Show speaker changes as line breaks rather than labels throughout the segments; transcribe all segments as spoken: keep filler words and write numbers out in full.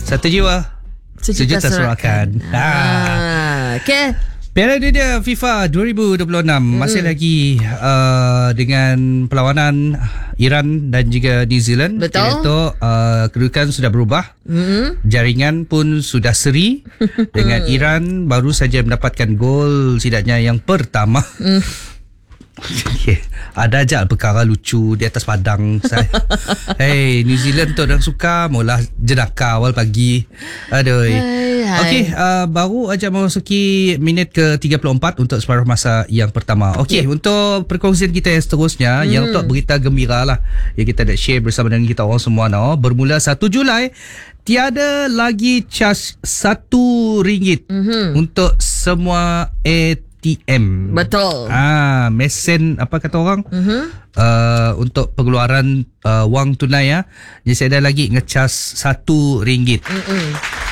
Satu jiwa, sejuta surakan.
Ah, okay.
Piala Dunia FIFA dua ribu dua puluh enam hmm. masih lagi uh, dengan perlawanan Iran dan juga New Zealand.
Betul.
Itu uh, kedudukan sudah berubah. Hmm. Jaringan pun sudah seri. Dengan Iran baru saja mendapatkan gol setidaknya yang pertama. Hmm. Okay. Ada je perkara lucu di atas padang. Hey, New Zealand tu orang suka mula jenaka awal pagi. Aduh. Okey, uh, baru aja memasuki minit ke tiga puluh empat untuk separuh masa yang pertama. Okey, yeah. Untuk perkongsian kita yang seterusnya, hmm. yang untuk berita gembira lah yang kita nak share bersama dengan kita orang semua, no. Bermula satu Julai, tiada lagi cas satu ringgit mm-hmm. untuk semua A T M.
Betul.
Ah, mesin apa kata orang? Uh-huh. Uh, untuk pengeluaran uh, wang tunai ya. Jadi saya ada lagi ngecas satu ringgit. Uh-uh.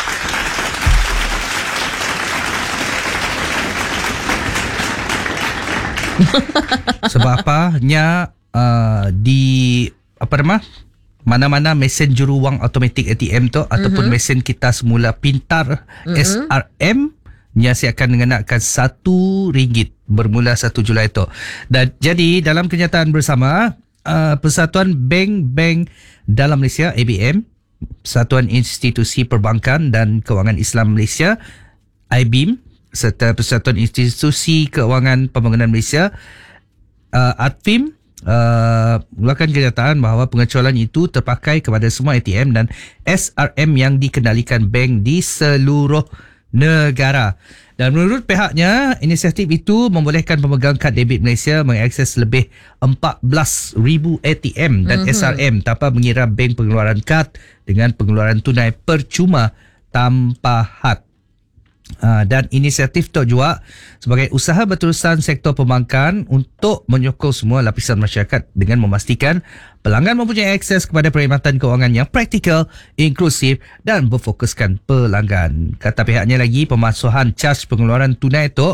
Sebab apa? Nya uh, di apa nama? Mana-mana mesin juru wang automatik A T M tu uh-huh. ataupun mesin kita semula pintar uh-huh. S R M Nyasi akan mengenakan satu ringgit bermula satu Julai itu. Dan jadi dalam kenyataan bersama uh, Persatuan Bank-Bank dalam Malaysia A B M, Persatuan Institusi Perbankan dan Kewangan Islam Malaysia I B I M serta Persatuan Institusi Kewangan Pembangunan Malaysia uh, A D F I M uh, mengeluarkan kenyataan bahawa pengecualian itu terpakai kepada semua A T M dan S R M yang dikendalikan bank di seluruh negara. Dan menurut pihaknya, inisiatif itu membolehkan pemegang kad debit Malaysia mengakses lebih empat belas ribu A T M dan mm-hmm. S R M tanpa mengira bank pengeluaran kad dengan pengeluaran tunai percuma tanpa had. Uh, dan inisiatif itu juga sebagai usaha berterusan sektor perbankan untuk menyokong semua lapisan masyarakat dengan memastikan pelanggan mempunyai akses kepada perkhidmatan kewangan yang praktikal, inklusif dan berfokuskan pelanggan. Kata pihaknya lagi, pemasuhan caj pengeluaran tunai itu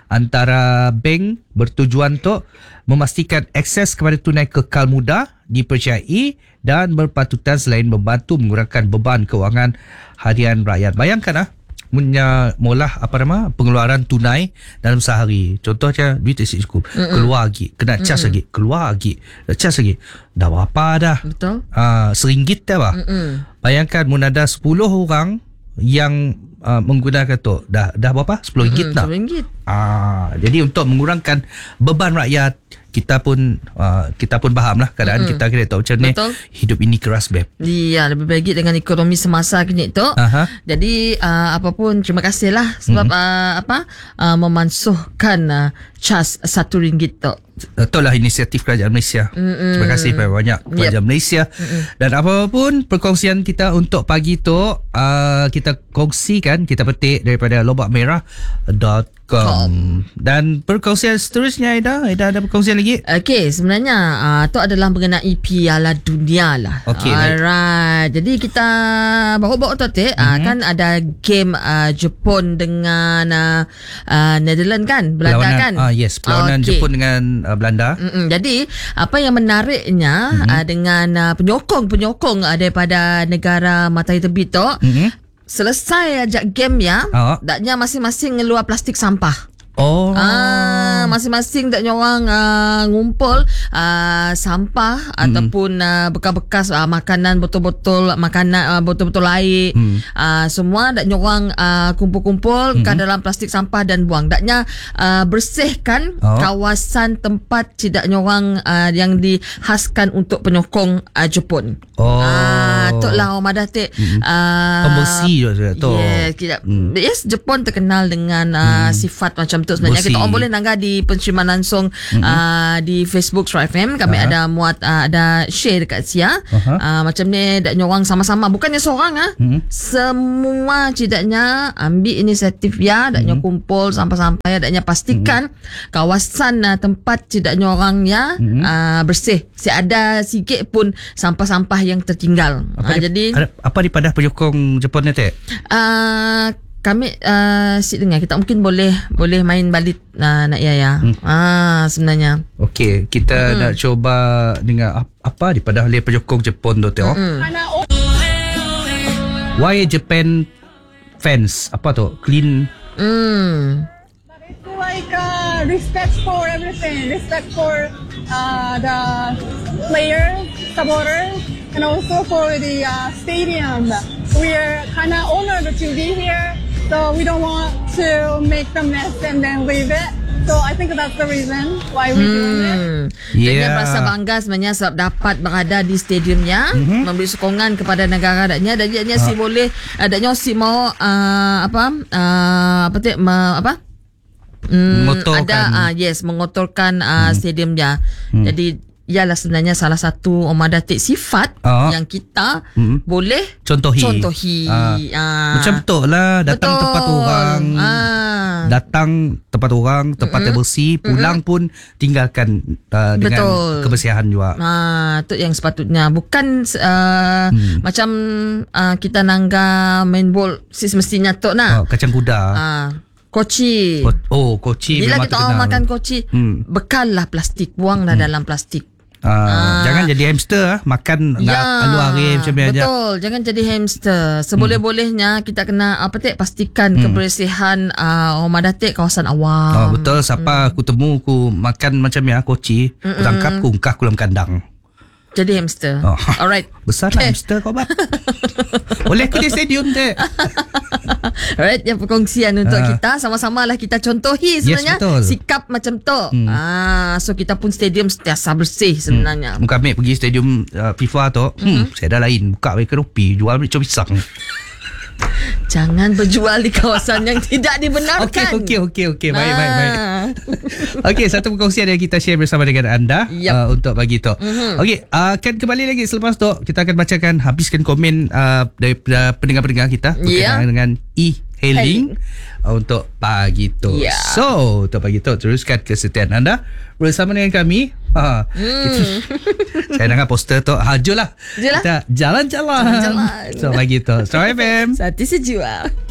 antara bank bertujuan untuk memastikan akses kepada tunai kekal mudah, dipercayai dan berpatutan selain membantu mengurangkan beban kewangan harian rakyat. Bayangkan ah, punya molah apa nama pengeluaran tunai dalam sehari. Contohnya duit tak cukup, Mm-mm. keluar lagi, kena cas Mm-mm. lagi, keluar lagi, cas lagi. Dah berapa dah? Betul. Ah, seringgit dah bah. Mm-mm. Bayangkan mun ada sepuluh orang yang uh, menggunakan tu, dah dah berapa? sepuluh ringgit dah. sepuluh ringgit. Ah, jadi untuk mengurangkan beban rakyat, kita pun uh, kita pun faham lah keadaan mm-hmm. kita kena tahu macam ni. Hidup ini keras, beb.
Iya, lebih baik dengan ekonomi semasa kini tu. Aha. Jadi uh, apapun terima kasih lah sebab mm-hmm. uh, apa uh, memansuhkan uh, cas satu ringgit tu.
Itulah inisiatif kerajaan Malaysia. Mm-hmm. Terima kasih banyak kerajaan yep. Malaysia. Mm-hmm. Dan apapun perkongsian kita untuk pagi tu uh, kita kongsikan, kita petik daripada lobak merah dot com. Dan perkongsian seterusnya Aida, Aida ada perkongsian lagi?
Okey, sebenarnya uh, tu adalah mengenai Piala Dunia lah.
Okey.
Alright. Jadi kita bawa-bawa tu mm-hmm. uh, kan ada game uh, Jepun dengan uh, uh, Netherlands kan, Belanda Perlawanan, kan?
Ah uh, yes, perlawanan okay. Jepun dengan uh, Belanda.
Mm-mm. Jadi apa yang menariknya mm-hmm. uh, dengan uh, penyokong-penyokong uh, daripada negara matahari terbit tu, mm-hmm. selesai ajak game ya, oh. daknya masing-masing ngeluar plastik sampah.
Oh.
Ah, masing-masing daknya orang uh, ngumpul uh, sampah mm. ataupun uh, bekas-bekas uh, makanan, botol-botol makanan, uh, botol-botol air, mm. uh, semua daknya orang uh, kumpul-kumpul mm. ke dalam plastik sampah dan buang. Daknya uh, bersihkan oh. kawasan tempat tidaknya orang uh, yang dihaskan untuk penyokong uh, Jepun.
Oh.
Ah, tu lah orang madah
mm. uh, pembersih tu.
Yes, kita, mm. yes, Jepun terkenal dengan uh, mm. sifat macam tu sebenarnya. Bersih. Kita orang boleh nangga di penciuman langsung mm-hmm. uh, di Facebook Suara F M. Kami uh-huh. ada muat uh, ada share dekat Sia. Uh-huh. Uh, macam ni daknya orang sama-sama, bukannya seorang ah. Mm-hmm. Semua cidaknya ambil inisiatif ya, daknya mm-hmm. kumpul sampah-sampah ya, daknya pastikan mm-hmm. kawasan uh, tempat cidaknya orang ya mm-hmm. uh, bersih. Si ada sikit pun sampah-sampah yang tertinggal.
Apa
uh,
di,
jadi
ada, apa di padah penyokong Jepun ni teh?
Uh, kami uh, si dengar kita mungkin boleh boleh main balik uh, nak ya ya. Hmm. Ah sebenarnya.
Okey, kita hmm. nak cuba dengar apa di pada ahli penyokong Jepun tu tengok. Hmm. Why Japan fans? Apa tu? Clean.
Hmm.
It's like uh, respect for everything, respect for uh, the players, supporters, and also for the uh, stadium. We are kind of honored to be here, so we don't want to make the mess and then leave it. So I think that's the reason why we're doing it.
Hmm.
Yeah.
Dia merasa bangga sebenarnya sebab dapat berada di stadiumnya, mm-hmm. memberi sokongan kepada negara adanya dan dia si boleh adanya si mau uh, apa uh, apa tu ma, apa Hmm, ada uh, yes mengotorkan uh, hmm. stadiumnya. Hmm. Jadi ialah sebenarnya salah satu omadatik sifat uh. yang kita hmm. boleh
contohi.
Contohi. Uh. Uh.
Macam betul lah datang
betul.
tempat orang. Uh. Datang tempat orang, tempatnya mm-hmm. bersih, pulang mm-hmm. pun tinggalkan uh, dengan betul. Kebersihan juga.
Ah, tu yang sepatutnya. Bukan uh, hmm. macam uh, kita nangga main ball si semestinya tu nah.
Oh, kacang kuda.
Ah. Koci.
Oh, koci.
Bila kita orang makan koci, hmm. bekal lah plastik, buanglah hmm. dalam plastik.
Uh, ah. Jangan jadi hamster ah. Makan ya, lalu hari macam ni aja.
Betul, jangan jadi hamster. Seboleh-bolehnya kita kena apa tak pastikan hmm. kebersihan uh, rumah datik kawasan awam.
Oh, betul, siapa hmm. aku temu aku makan macam ya koci, aku tangkap aku ungkah kolam kandang.
Jadi hamster. Oh. Alright.
Besar lah hamster kau bah. Boleh aku di stadium dek.
Alright, yang perkongsian untuk uh. kita. Sama-sama lah kita contohi sebenarnya.
Yes,
sikap macam tu. Hmm. Ah, so kita pun stadium sentiasa bersih sebenarnya.
Hmm. Muka ambil pergi stadium uh, FIFA tu. Hmm. hmm. Saya dah lain. Buka balik kerupi. Jual beli pisang.
Jangan berjual di kawasan yang tidak dibenarkan.
Okey, okey, okey, okey. Baik, baik, baik. Okey, satu perkongsian yang kita share bersama dengan anda yep. uh, untuk pagi tu. Mm-hmm. Okey, uh, akan kembali lagi selepas tu. Kita akan bacakan, habiskan komen uh, daripada pendengar-pendengar kita berkenaan yeah. dengan e-hailing uh, untuk pagi tu. Yeah. So, untuk pagi tu, teruskan kesetiaan anda bersama dengan kami. Ha, mm. Saya dengar poster tu. Ha, julah. Kita jalan-jalan.
Jalan-jalan.
So, pagi tu. Star F M.
Satu sejual.